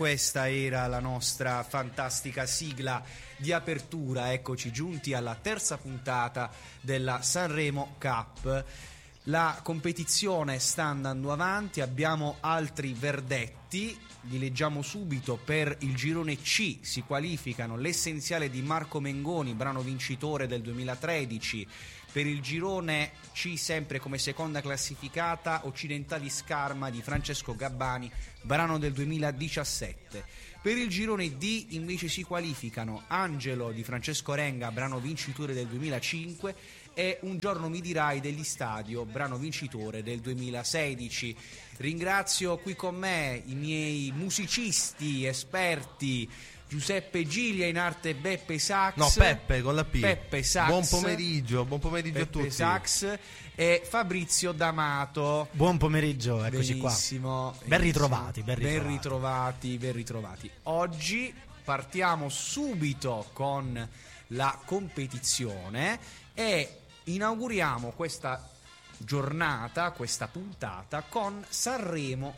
Questa era la nostra fantastica sigla di apertura. Eccoci giunti alla terza puntata della Sanremo Cup. La competizione sta andando avanti, abbiamo altri verdetti, li leggiamo subito. Per il girone C si qualificano L'Essenziale di Marco Mengoni, brano vincitore del 2013. Per il girone C, sempre come seconda classificata, Occidentali Scarma di Francesco Gabbani, brano del 2017. Per il girone D invece si qualificano Angelo di Francesco Renga, brano vincitore del 2005, e Un giorno mi dirai degli Stadio, brano vincitore del 2016. Ringrazio qui con me i miei musicisti esperti, Giuseppe Gilia, in arte Beppe Sax. No, Peppe con la P. Peppe Sax. Buon pomeriggio Peppe a tutti. Sax e Fabrizio D'Amato. Buon pomeriggio, eccoci Benissimo, qua. Ben ritrovati. Ben ritrovati. Oggi partiamo subito con la competizione e inauguriamo questa giornata, questa puntata, con Sanremo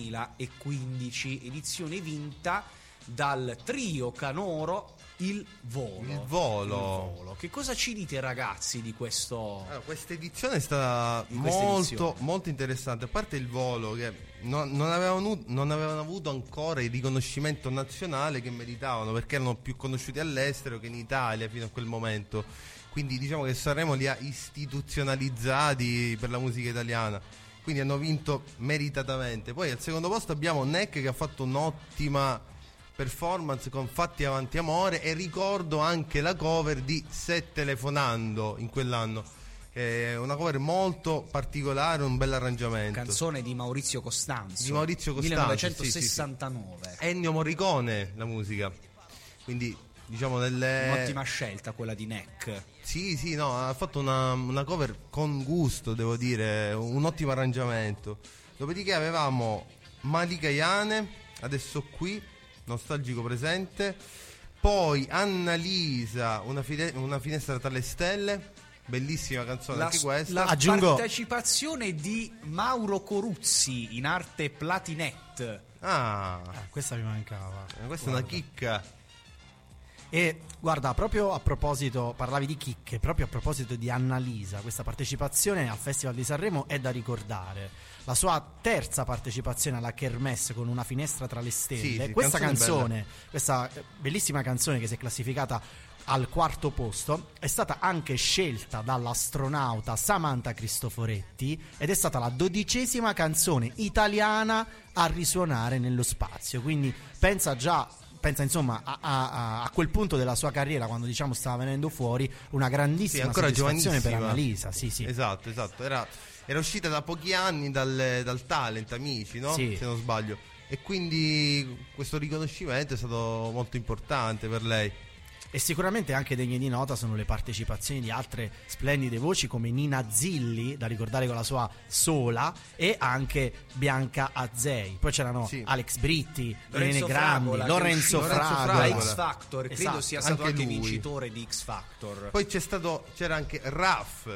2015, edizione vinta dal trio canoro Il Volo. Che cosa ci dite, ragazzi, di questo? Allora, questa edizione è stata molto interessante. A parte Il Volo, che non avevano avuto ancora il riconoscimento nazionale che meritavano, perché erano più conosciuti all'estero che in Italia fino a quel momento. Quindi diciamo che Sanremo li ha istituzionalizzati per la musica italiana, quindi hanno vinto meritatamente. Poi al secondo posto abbiamo Neck, che ha fatto un'ottima performance con Fatti avanti amore, e ricordo anche la cover di Se telefonando in quell'anno, è una cover molto particolare, un bel arrangiamento. Canzone di Maurizio Costanzo, 1969. Sì. Ennio Morricone la musica, quindi diciamo un'ottima scelta quella di Neck. Sì, no, ha fatto una cover con gusto, devo dire, un ottimo arrangiamento. Dopodiché avevamo Malika Iane, Adesso qui, nostalgico presente. Poi Annalisa, una finestra tra le stelle, bellissima canzone anche questa. La partecipazione di Mauro Coruzzi, in arte Platinette. Questa mi mancava. Questa è una chicca. E guarda, proprio a proposito, parlavi di chicche, proprio a proposito di Annalisa, questa partecipazione al Festival di Sanremo è da ricordare. La sua terza partecipazione alla Kermesse con Una finestra tra le stelle. Sì, questa canzone, questa bellissima canzone che si è classificata al quarto posto, è stata anche scelta dall'astronauta Samantha Cristoforetti ed è stata la 12ª canzone italiana a risuonare nello spazio. Quindi pensa insomma a quel punto della sua carriera, quando diciamo stava venendo fuori, una grandissima soddisfazione per Annalisa. Sì. Esatto. Era uscita da pochi anni dal Talent Amici, no? Sì. Se non sbaglio. E quindi questo riconoscimento è stato molto importante per lei. E sicuramente anche degne di nota sono le partecipazioni di altre splendide voci come Nina Zilli, da ricordare con la sua Sola, e anche Bianca Azzei. Poi c'erano Alex Britti, Irene Grandi, Lorenzo Fragola, X Factor, credo sia stato anche vincitore di X Factor. Poi c'era anche Raff,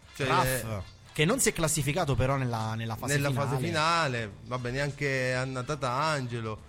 che non si è classificato però nella fase finale. Vabbè, neanche Anna Tatangelo,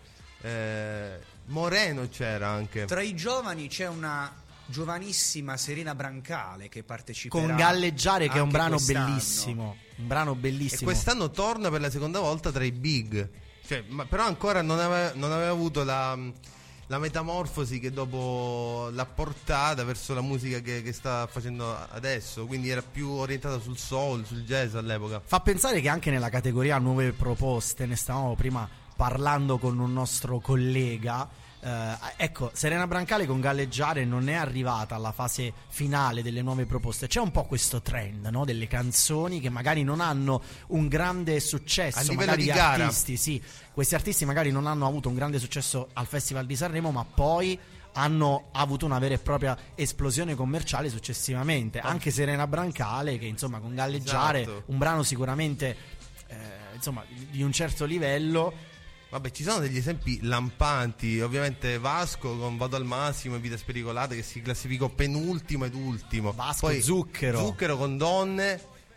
Moreno c'era anche. Tra i giovani c'è una giovanissima Serena Brancale che parteciperà con Galleggiare, che è un brano quest'anno. bellissimo. E quest'anno torna per la seconda volta tra i big, però ancora non aveva avuto la metamorfosi che dopo l'ha portata verso la musica che sta facendo adesso, quindi era più orientata sul soul, sul jazz all'epoca. Fa pensare che anche nella categoria nuove proposte, ne stavamo prima parlando con un nostro collega, ecco, Serena Brancale con Galleggiare non è arrivata alla fase finale delle nuove proposte. C'è un po' questo trend, no? Delle canzoni che magari non hanno un grande successo a livello magari di gara. Artisti, sì, questi artisti magari non hanno avuto un grande successo al Festival di Sanremo, ma poi hanno avuto una vera e propria esplosione commerciale successivamente. Anche Serena Brancale, che insomma con Galleggiare, un brano sicuramente insomma di un certo livello. Vabbè, ci sono degli esempi lampanti, ovviamente Vasco con Vado al massimo e Vite spericolate, che si classificò penultimo ed ultimo. Vasco, poi Zucchero con Donne,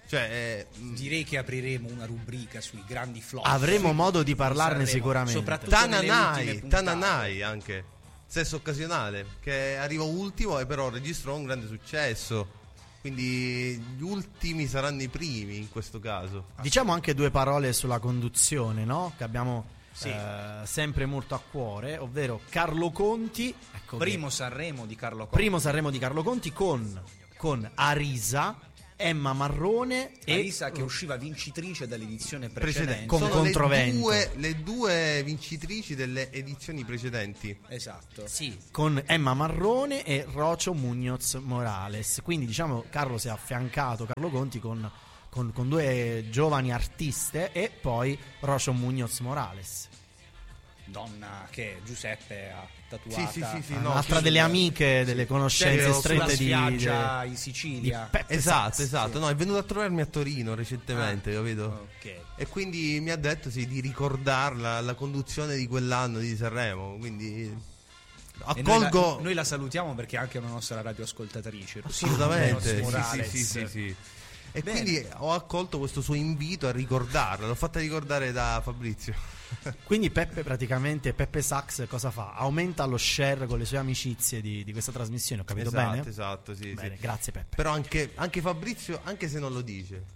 Cioè, direi che apriremo una rubrica sui grandi flop. Avremo modo di parlarne Sanremo, sicuramente. soprattutto nelle ultime puntate. Tananai anche, stesso occasionale, che arriva ultimo e però registrò un grande successo. Quindi gli ultimi saranno i primi in questo caso. Diciamo anche due parole sulla conduzione, no? Che abbiamo sempre molto a cuore, ovvero Carlo Conti. Ecco, Primo Sanremo di Carlo Conti. primo Sanremo di Carlo Conti con Arisa, Emma Marrone e Arisa, che usciva vincitrice dall'edizione precedente. Con Sono Controvento. le due vincitrici delle edizioni precedenti. Esatto. sì, con Emma Marrone e Rocio Muñoz Morales. Quindi diciamo Carlo si è affiancato Carlo Conti con due giovani artiste e poi Rocio Muñoz Morales. Donna che Giuseppe ha tatuata. Sì, Un'altra delle amiche, delle conoscenze sulla strette spiaggia in Sicilia. Peppe Esatto, Sachs. esatto. No, è venuto a trovarmi a Torino recentemente, capito? Ok. E quindi mi ha detto di ricordarla la conduzione di quell'anno di Sanremo. Quindi E accolgo. noi la salutiamo perché è anche una nostra radioascoltatrice. Assolutamente. Morales. Sì. E Bene. quindi ho accolto questo suo invito a ricordarla. L'ho fatta ricordare da Fabrizio. Quindi Peppe Sachs cosa fa? Aumenta lo share con le sue amicizie di questa trasmissione, ho capito bene? Esatto, sì. Bene, grazie Peppe. Però anche Fabrizio, anche se non lo dice.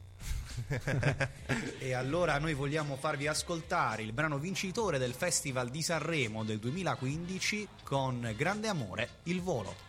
E allora noi vogliamo farvi ascoltare il brano vincitore del Festival di Sanremo del 2015 con grande amore, Il volo.